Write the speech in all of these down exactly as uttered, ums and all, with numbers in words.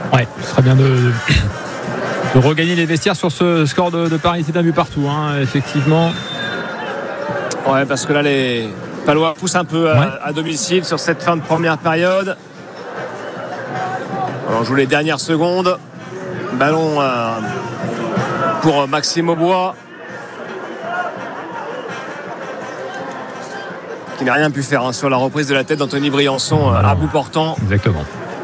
Ouais, ce serait bien de, de regagner les vestiaires sur ce score de, de parité d'un but partout, hein, effectivement. Ouais, parce que là, les Palois poussent un peu à, ouais. à domicile sur cette fin de première période. On joue les dernières secondes. Ballon euh, pour Maxime Aubois, qui n'a rien pu faire hein, sur la reprise de la tête d'Anthony Briançon euh, à bout portant. Exactement.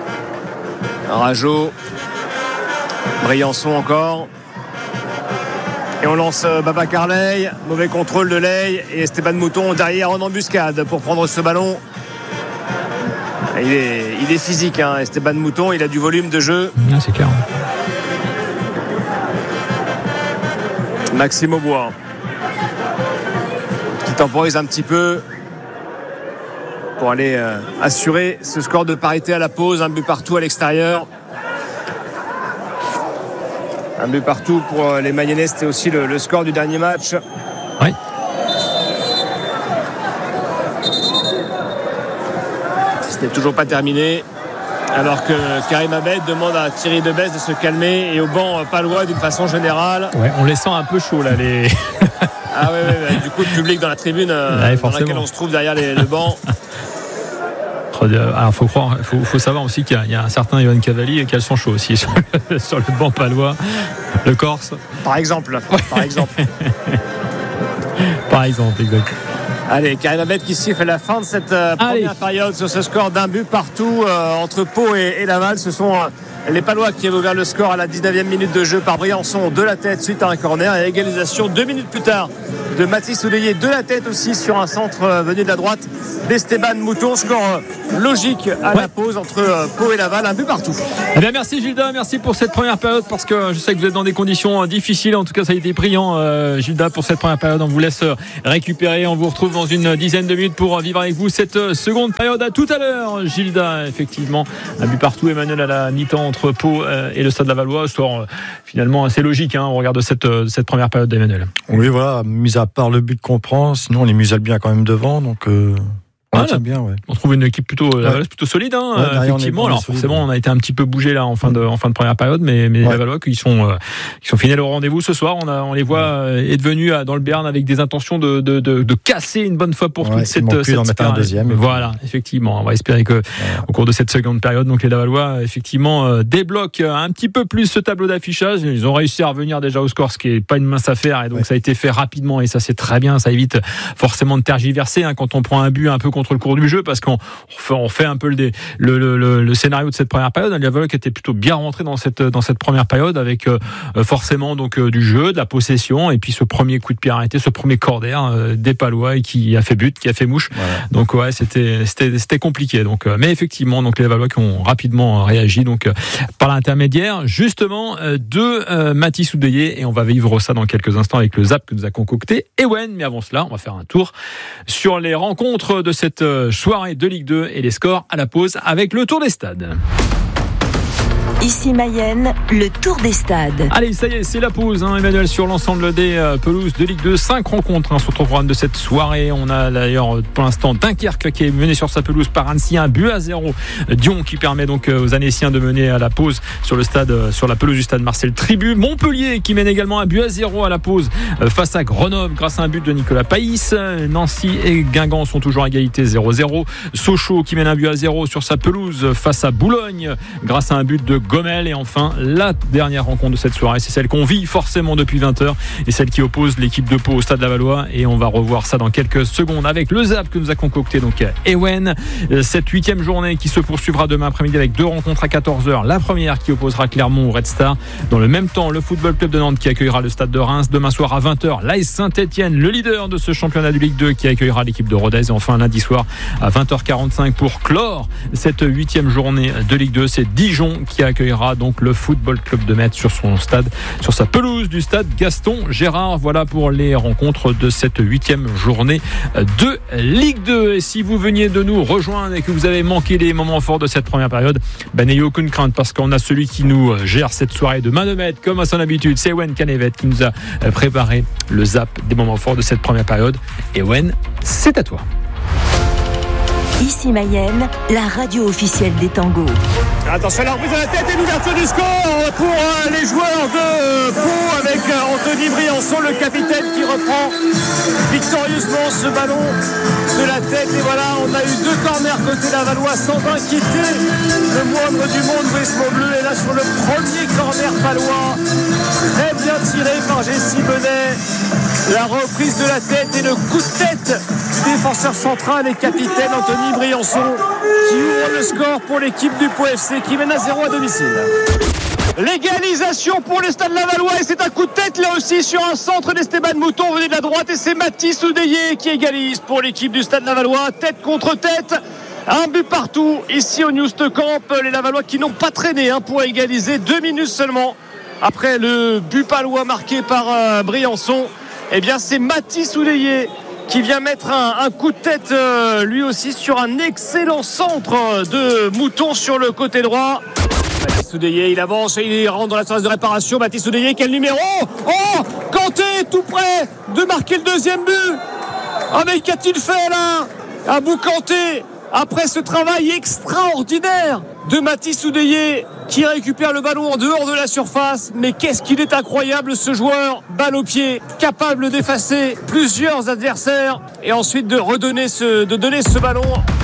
Rajo, Briançon encore. Et on lance euh, Baba Carley. Mauvais contrôle de Ley. Et Esteban Mouton derrière en embuscade pour prendre ce ballon. Il est, il est physique, hein, Esteban Mouton. Il a du volume de jeu. Ah, c'est clair. Maxime Aubois, qui temporise un petit peu pour aller euh, assurer ce score de parité à la pause. Un but partout à l'extérieur. Un but partout pour les Mayennais. C'était aussi le, le score du dernier match. Oui. Ce n'est toujours pas terminé. Alors que Karim Abed demande à Thierry Debès de se calmer et au banc palois d'une façon générale. Ouais, on les sent un peu chaud là. Les... ah ouais, ouais, ouais, du coup le public dans la tribune ouais, dans laquelle on se trouve derrière les, le banc. Alors faut croire, faut, faut savoir aussi qu'il y a, il y a un certain Yohan Cavalli et qu'elles sont chauds aussi sur le, sur le banc palois, le Corse. Par exemple, ouais. par exemple. par exemple, exact. Allez, Karim Abed qui siffle la fin de cette euh, première période sur ce score d'un but partout euh, entre Pau et, et Laval. Ce sont euh, les Palois qui avaient ouvert le score à la dix-neuvième minute de jeu par Briançon de la tête suite à un corner et égalisation deux minutes plus tard de Mathis Oudélier de la tête aussi sur un centre euh, venu de la droite d'Esteban Mouton. Score euh, logique à ouais. la pause entre euh, Pau et Laval, un but partout. Eh bien, merci Gilda, merci pour cette première période parce que je sais que vous êtes dans des conditions euh, difficiles. En tout cas, ça a été brillant, euh, Gilda, pour cette première période. On vous laisse euh, récupérer. On vous retrouve dans une dizaine de minutes pour vivre avec vous cette euh, seconde période. À tout à l'heure, Gilda. Effectivement, un but partout, Emmanuel, à la mi-temps entre Pau euh, et le Stade Lavallois. Score euh, finalement assez logique. Hein, on regarde cette, euh, cette première période d'Emmanuel. Oui, voilà, mis à part le but qu'on prend, sinon on les muselle bien quand même devant. Donc. Euh... Voilà. Bien, ouais. On trouve une équipe plutôt, ouais. la plutôt solide, hein, ouais, effectivement. On Alors solide, forcément, ouais. on a été un petit peu bougé là en fin de, en fin de première période, mais, mais ouais. les Lavallois qui sont, euh, qui sont fidèles au rendez-vous ce soir. On, a, on les voit euh, être venus dans le Béarn avec des intentions de, de, de, de casser une bonne fois pour ouais, toute cette, cette d'en mettre un deuxième. Voilà, effectivement. On va espérer que ouais. au cours de cette seconde période, donc les Lavallois effectivement euh, débloquent un petit peu plus ce tableau d'affichage. Ils ont réussi à revenir déjà au score, ce qui est pas une mince affaire, et donc ouais. ça a été fait rapidement et ça c'est très bien. Ça évite forcément de tergiverser hein, quand on prend un but un peu contre le cours du jeu, parce qu'on fait, on fait un peu le, le, le, le scénario de cette première période. Les Lavallois qui était plutôt bien rentré dans cette, dans cette première période avec euh, forcément donc, euh, du jeu, de la possession et puis ce premier coup de pied arrêté, ce premier corner euh, des Palois qui a fait but, qui a fait mouche. Voilà. Donc ouais, c'était, c'était, c'était compliqué. Donc, euh, mais effectivement, donc, les Lavallois qui ont rapidement réagi donc, euh, par l'intermédiaire justement euh, de euh, Mathis Oudélier, et on va vivre ça dans quelques instants avec le zap que nous a concocté Ewen. Mais avant cela, on va faire un tour sur les rencontres de cette euh, soirée de Ligue deux et les scores à la pause avec le Tour des Stades. Ici Mayenne, le Tour des Stades. Allez, ça y est, c'est la pause, hein, Emmanuel, sur l'ensemble des euh, pelouses de Ligue deux. Cinq rencontres hein, sur le programme de cette soirée. On a d'ailleurs pour l'instant Dunkerque qui est mené sur sa pelouse par Annecy, un but à zéro. Dion qui permet donc aux Annéciens de mener à la pause sur le stade, euh, sur la pelouse du stade Marcel Tribu. Montpellier qui mène également un but à zéro à la pause euh, face à Grenoble grâce à un but de Nicolas Païs. Nancy et Guingamp sont toujours à égalité zéro zéro. Sochaux qui mène un but à zéro sur sa pelouse face à Boulogne grâce à un but de Gommel. Et enfin la dernière rencontre de cette soirée, c'est celle qu'on vit forcément depuis vingt heures et celle qui oppose l'équipe de Pau au Stade Lavallois, et on va revoir ça dans quelques secondes avec le zap que nous a concocté donc Ewen. Cette huitième journée qui se poursuivra demain après-midi avec deux rencontres à quatorze heures. La première qui opposera Clermont au Red Star. Dans le même temps, le Football Club de Nantes qui accueillera le Stade de Reims. Demain soir à vingt heures, l'A S Saint-Etienne, le leader de ce championnat de Ligue deux, qui accueillera l'équipe de Rodez. Et enfin lundi soir à vingt heures quarante-cinq pour clore cette huitième journée de Ligue deux, c'est Dijon qui accueillera donc le Football Club de Metz sur son stade, sur sa pelouse du stade Gaston Gérard. Voilà pour les rencontres de cette huitième journée de Ligue deux. Et si vous veniez de nous rejoindre et que vous avez manqué les moments forts de cette première période, ben n'ayez aucune crainte, parce qu'on a celui qui nous gère cette soirée de main de maître comme à son habitude, c'est Ewen Canevet qui nous a préparé le zap des moments forts de cette première période. Ewen, c'est à toi. Ici Mayenne, la radio officielle des tangos. Attention à la reprise de la tête et l'ouverture du score pour euh, les joueurs de Pau avec euh, Anthony Briançon, le capitaine qui reprend victorieusement ce ballon de la tête. Et voilà, on a eu deux corners côté Lavallois sans inquiéter le moindre du monde. Brismo Bleu est là sur le premier corner palois, très bien tiré par Jessie Benet. La reprise de la tête et le coup de tête du défenseur central et capitaine Anthony Briançon qui ouvre le score pour l'équipe du Pau F C qui mène à zéro à domicile. L'égalisation pour le Stade Lavallois et c'est un coup de tête là aussi sur un centre d'Esteban Mouton venu de la droite et c'est Mathis Oudeyé qui égalise pour l'équipe du Stade Lavallois, tête contre tête. Un but partout ici au Newst Camp. Les Lavallois qui n'ont pas traîné hein, pour égaliser deux minutes seulement après le but palois marqué par euh, Briançon. Eh bien c'est Mathis Oudeyé qui vient mettre un, un coup de tête euh, lui aussi sur un excellent centre de Mouton sur le côté droit. Mathis Oudeyé, il avance et il rentre dans la surface de réparation. Mathis Oudeyé, quel numéro? Oh, Kanté tout près de marquer le deuxième but. Ah mais qu'a-t-il fait là, Abou Kanté, après ce travail extraordinaire de Mathis Oudeyé qui récupère le ballon en dehors de la surface. Mais qu'est-ce qu'il est incroyable ce joueur, balle au pied, capable d'effacer plusieurs adversaires et ensuite de redonner ce, de donner ce ballon.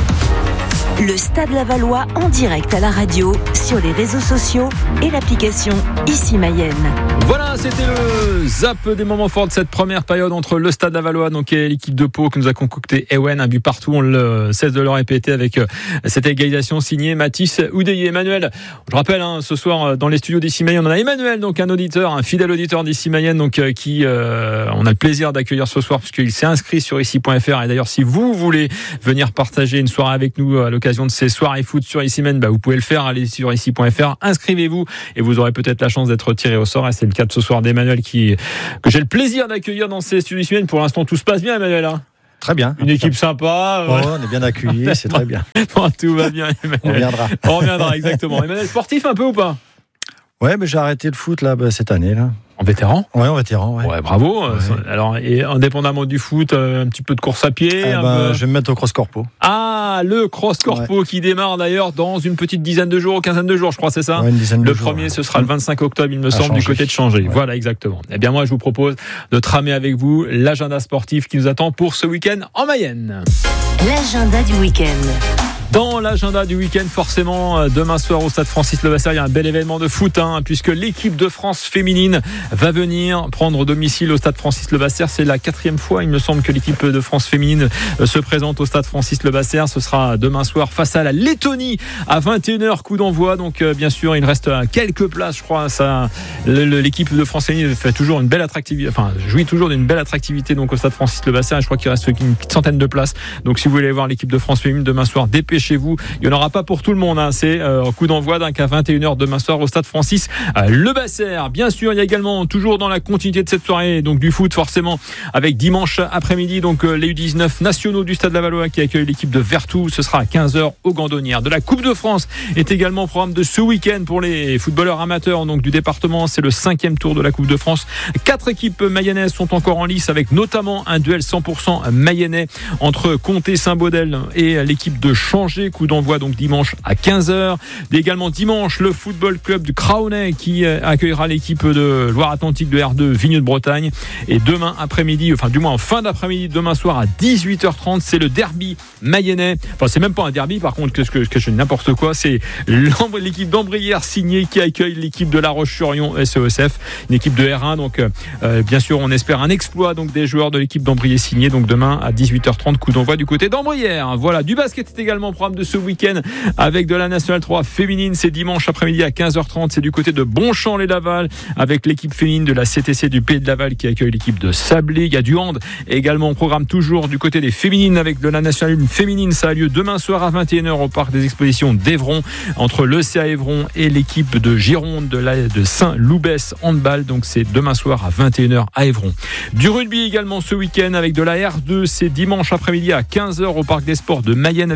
Le Stade Lavallois en direct à la radio, sur les réseaux sociaux et l'application Ici Mayenne. Voilà, c'était le zap des moments forts de cette première période entre le Stade Lavallois donc, et l'équipe de Pau que nous a concocté Ewen, un but partout, on le cesse de le répéter avec cette égalisation signée Mathis Oudeyé. Emmanuel, je rappelle hein, ce soir dans les studios d'Ici Mayenne, on a Emmanuel, donc un auditeur, un fidèle auditeur d'Ici Mayenne, donc qui euh, on a le plaisir d'accueillir ce soir puisqu'il s'est inscrit sur ici point f r et d'ailleurs si vous voulez venir partager une soirée avec nous à l'occasion de ces soirées foot sur Ici Mayenne, bah vous pouvez le faire, allez sur ici point f r, inscrivez-vous et vous aurez peut-être la chance d'être tiré au sort et c'est le cas de ce soir d'Emmanuel qui, que j'ai le plaisir d'accueillir dans ces studios Ici Mayenne. Pour l'instant tout se passe bien Emmanuel hein. Très bien. Une équipe sympa. Oh, on est bien accueillis, c'est très bien. Bon, tout va bien Emmanuel. On reviendra. On reviendra exactement. Emmanuel, sportif un peu ou pas? Ouais, mais j'ai arrêté le foot là, bah, cette année là. En vétéran? Ouais, en vétéran, ouais. Ouais, bravo. Ouais. Alors, et indépendamment du foot, un petit peu de course à pied. Eh un ben, peu... Je vais me mettre au cross corpo. Ah, le cross corpo ouais. Qui démarre d'ailleurs dans une petite dizaine de jours, quinzaine de jours, je crois, c'est ça? Ouais, une dizaine de le jours. premier, Ouais. ce sera le vingt-cinq octobre, il me à semble, changer. du côté de Changé. Ouais. Voilà, exactement. Eh bien, moi, je vous propose de tramer avec vous l'agenda sportif qui nous attend pour ce week-end en Mayenne. L'agenda du week-end. Dans l'agenda du week-end, forcément, demain soir au Stade Francis Levasseur, il y a un bel événement de foot, hein, puisque l'équipe de France féminine va venir prendre domicile au Stade Francis Levasseur. C'est la quatrième fois, il me semble, que l'équipe de France féminine se présente au Stade Francis Levasseur. Ce sera demain soir face à la Lettonie à vingt et une heures, coup d'envoi. Donc, euh, bien sûr, il reste quelques places, je crois. Ça, le, le, l'équipe de France féminine fait toujours une belle attractivité, enfin, jouit toujours d'une belle attractivité donc au Stade Francis Levasseur. Je crois qu'il reste une centaine de places. Donc, si vous voulez voir l'équipe de France féminine demain soir, dépêchez chez vous. Il n'y en aura pas pour tout le monde. Hein. C'est euh, coup d'envoi d'un qu'à vingt et une heures demain soir au Stade Francis euh, Levasseur. Bien sûr, il y a également toujours dans la continuité de cette soirée donc du foot forcément avec dimanche après-midi donc euh, les U dix-neuf nationaux du Stade Lavallois qui accueillent l'équipe de Vertou. Ce sera à quinze heures au Gandonnières. De la Coupe de France est également au programme de ce week-end pour les footballeurs amateurs donc du département. C'est le cinquième tour de la Coupe de France. Quatre équipes mayennaises sont encore en lice avec notamment un duel cent pour cent mayennais entre Comté-Saint-Baudel et l'équipe de Changé. Coup d'envoi donc dimanche à quinze heures. Également dimanche, le football club du Craonais qui accueillera l'équipe de Loire-Atlantique de R deux Vigneux de Bretagne. Et demain après-midi, enfin du moins en fin d'après-midi, demain soir à dix-huit heures trente, c'est le derby mayennais. Enfin, c'est même pas un derby, par contre, que, que, que je n'importe quoi. C'est l'équipe d'Ambrières signée qui accueille l'équipe de La Roche-sur-Yon S E S F, une équipe de R un. Donc, euh, bien sûr, on espère un exploit donc des joueurs de l'équipe d'Ambrières signée. Donc demain à dix-huit heures trente, coup d'envoi du côté d'Ambrières. Voilà, du basket est également au programme de ce week-end avec de la Nationale trois féminine. C'est dimanche après-midi à quinze heures trente. C'est du côté de Bonchamp-les-Laval avec l'équipe féminine de la C T C du Pays de Laval qui accueille l'équipe de Sablé. Il y a du hand également au programme toujours du côté des féminines avec de la Nationale une féminine. Ça a lieu demain soir à vingt et une heures au parc des expositions d'Évron entre l'E C A Évron et l'équipe de Gironde de, la, de Saint-Loubès handball. Donc c'est demain soir à vingt et une heures à Évron. Du rugby également ce week-end avec de la R deux. C'est dimanche après-midi à quinze heures au parc des sports de Mayenne avec le derby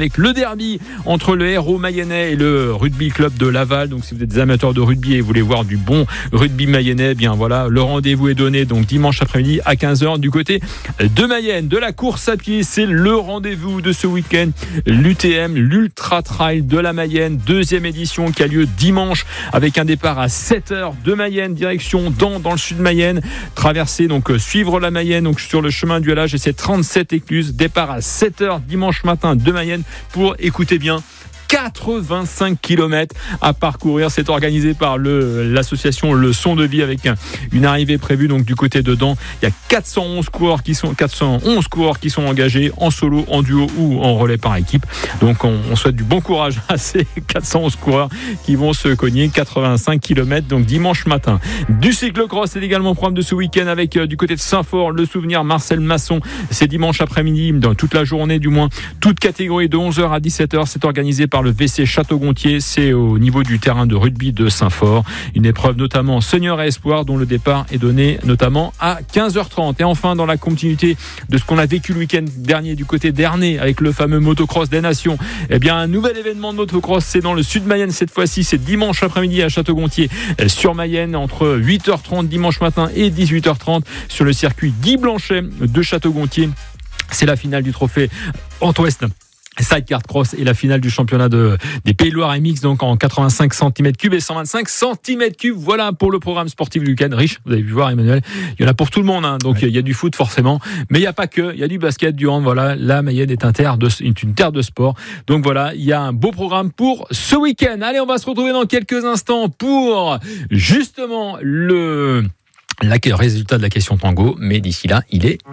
derby entre le Hérault mayennais et le Rugby Club de Laval. Donc si vous êtes des amateurs de rugby et vous voulez voir du bon rugby mayennais, eh bien voilà, le rendez-vous est donné donc dimanche après-midi à quinze heures du côté de Mayenne. De la course à pied, c'est le rendez-vous de ce week-end. L'U T M, l'Ultra Trail de la Mayenne, deuxième édition qui a lieu dimanche avec un départ à sept heures de Mayenne, direction Dans dans le sud de Mayenne. Traverser, donc suivre la Mayenne donc sur le chemin du halage et c'est trente-sept écluses. Départ à sept heures dimanche matin de Mayenne pour, écoutez bien, quatre-vingt-cinq kilomètres à parcourir. C'est organisé par le, l'association Le Son de Vie avec un, une arrivée prévue donc du côté de Dans. Il y a quatre cent onze coureurs qui sont, quatre cent onze coureurs qui sont engagés en solo, en duo ou en relais par équipe. Donc on, on souhaite du bon courage à ces quatre cent onze coureurs qui vont se cogner quatre-vingt-cinq kilomètres donc dimanche matin. Du cyclocross, c'est également programme de ce week-end avec euh, du côté de Saint-Fort, le souvenir Marcel Masson. C'est dimanche après-midi, dans toute la journée du moins, toute catégorie de onze heures à dix-sept heures. C'est organisé par le V C Château-Gontier, c'est au niveau du terrain de rugby de Saint-Fort. Une épreuve notamment senior et espoir dont le départ est donné notamment à quinze heures trente. Et enfin, dans la continuité de ce qu'on a vécu le week-end dernier du côté d'Ernée avec le fameux motocross des Nations, eh bien un nouvel événement de motocross, c'est dans le sud de Mayenne cette fois-ci, c'est dimanche après-midi à Château-Gontier sur Mayenne entre huit heures trente dimanche matin et dix-huit heures trente sur le circuit Guy Blanchet de Château-Gontier. C'est la finale du trophée Antoest Sidecar Cross et la finale du championnat de, des Pays de Loire M X donc en quatre-vingt-cinq centimètres cubes et cent vingt-cinq centimètres cubes. Voilà pour le programme sportif du week-end. Riche, vous avez pu voir Emmanuel, il y en a pour tout le monde hein. Donc ouais. Il y a du foot forcément, mais il n'y a pas que, il y a du basket, du hand. Voilà, la Mayenne est, un terre de, est une terre de sport. Donc voilà, il y a un beau programme pour ce week-end. Allez, on va se retrouver dans quelques instants pour justement le, la, le résultat de la question tango, mais d'ici là, il est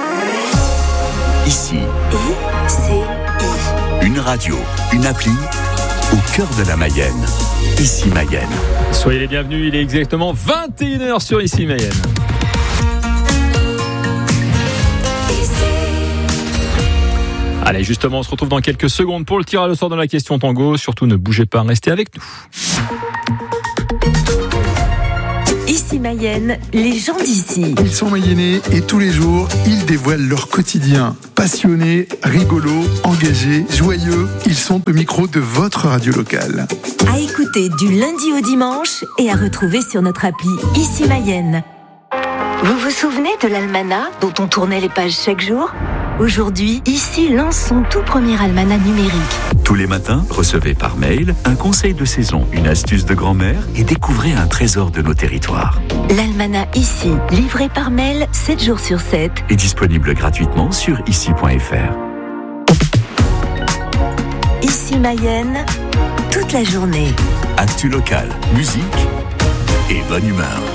ici. Et c'est une radio, une appli, au cœur de la Mayenne. Ici Mayenne. Soyez les bienvenus, il est exactement vingt et une heures sur Ici Mayenne. Allez, justement, on se retrouve dans quelques secondes pour le tirage au sort de la question tango. Surtout, ne bougez pas, restez avec nous. Ici Mayenne, les gens d'ici. Ils sont mayennais et tous les jours, ils dévoilent leur quotidien. Passionnés, rigolos, engagés, joyeux, ils sont au micro de votre radio locale. À écouter du lundi au dimanche et à retrouver sur notre appli Ici Mayenne. Vous vous souvenez de l'almanach dont on tournait les pages chaque jour ? Aujourd'hui, Ici lance son tout premier almanach numérique. Tous les matins, recevez par mail un conseil de saison, une astuce de grand-mère et découvrez un trésor de nos territoires. L'almanach Ici, livré par mail sept jours sur sept. Est disponible gratuitement sur ici point f r. Ici Mayenne, toute la journée. Actu locale, musique et bonne humeur.